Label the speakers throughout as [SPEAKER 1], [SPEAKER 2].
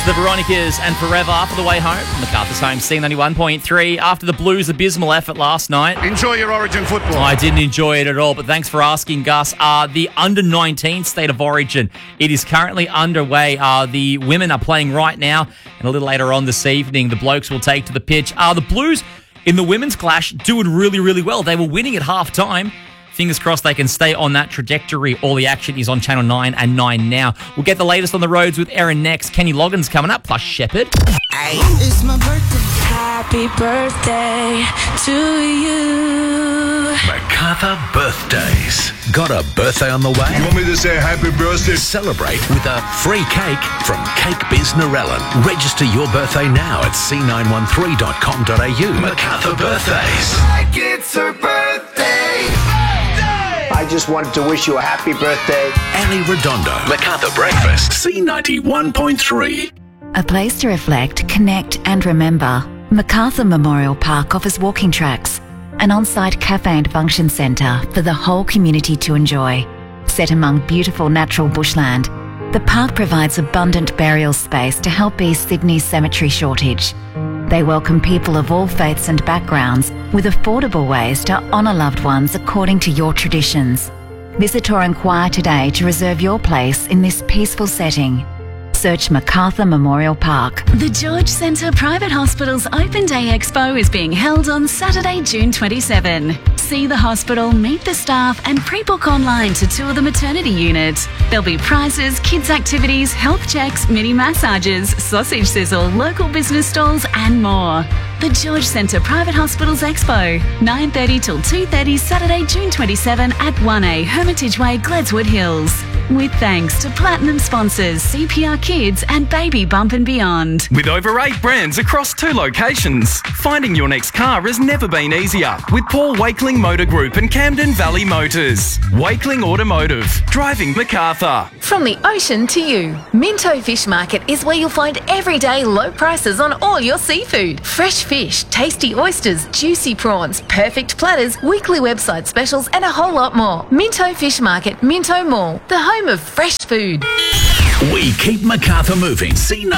[SPEAKER 1] The Veronicas and Forever for the way home from MacArthur's home, C91.3. After the Blues' abysmal effort last night.
[SPEAKER 2] Enjoy your Origin football.
[SPEAKER 1] I didn't enjoy it at all, but thanks for asking, Gus. The under-19 State of Origin, it is currently underway. The women are playing right now, and a little later on this evening, the blokes will take to the pitch. The Blues, in the women's clash, doing really, really well. They were winning at half-time. Fingers crossed they can stay on that trajectory. All the action is on Channel 9 and 9 now. We'll get the latest on the roads with Erin next. Kenny Loggins coming up, plus Shepherd.
[SPEAKER 3] Hey. It's my birthday. Happy birthday to you.
[SPEAKER 4] MacArthur birthdays. Got a birthday on the way?
[SPEAKER 5] You want me to say happy birthday?
[SPEAKER 4] Celebrate with a free cake from Cake Biz Narellan. Register your birthday now at c913.com.au. MacArthur birthdays.
[SPEAKER 5] Like it's her birthday.
[SPEAKER 6] I just wanted to wish you a happy birthday.
[SPEAKER 4] Ali Redondo. MacArthur Breakfast. C91.3.
[SPEAKER 7] A place to reflect, connect and remember. MacArthur Memorial Park offers walking tracks, an on-site cafe and function centre for the whole community to enjoy. Set among beautiful natural bushland, the park provides abundant burial space to help ease Sydney's cemetery shortage. They welcome people of all faiths and backgrounds with affordable ways to honour loved ones according to your traditions. Visit or inquire today to reserve your place in this peaceful setting. Search MacArthur Memorial Park.
[SPEAKER 8] The George Centre Private Hospital's Open Day Expo is being held on Saturday, June 27. See the hospital, meet the staff and pre-book online to tour the maternity unit. There'll be prizes, kids activities, health checks, mini massages, sausage sizzle, local business stalls and more. The George Centre Private Hospitals Expo, 9:30 till 2:30 Saturday, June 27 at 1A Hermitage Way, Gledswood Hills. With thanks to platinum sponsors CPR Kids and Baby Bump and Beyond.
[SPEAKER 9] With over 8 brands across 2 locations, finding your next car has never been easier with Paul Wakeling Motor Group and Camden Valley Motors. Wakeling Automotive, driving MacArthur.
[SPEAKER 10] From the ocean to you, Minto Fish Market is where you'll find everyday low prices on all your seafood. Fresh fish, tasty oysters, juicy prawns, perfect platters, weekly website specials and a whole lot more. Minto Fish Market, Minto Mall, the home of fresh food.
[SPEAKER 4] We keep MacArthur moving.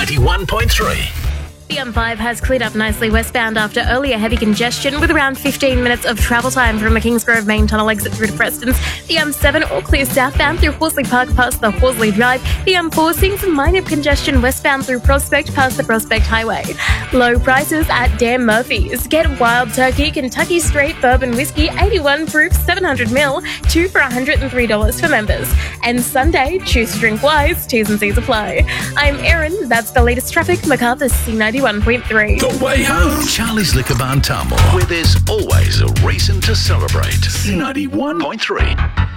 [SPEAKER 4] C91.3.
[SPEAKER 11] The M5 has cleared up nicely westbound after earlier heavy congestion with around 15 minutes of travel time from the Kingsgrove main tunnel exit through to Preston's. The M7 all clear southbound through Horsley Park past the Horsley Drive. The M4 seeing some minor congestion westbound through Prospect past the Prospect Highway. Low prices at Dan Murphy's. Get Wild Turkey Kentucky Straight Bourbon Whiskey 81 proof 700ml, 2 for $103 for members. And Sunday, choose to drink wise, T's and C's apply. I'm Erin, that's the latest traffic, MacArthur's C91.3.
[SPEAKER 4] The way home. Charlie's Liquor Barn Tamworth, where there's always a reason to celebrate. C91.3.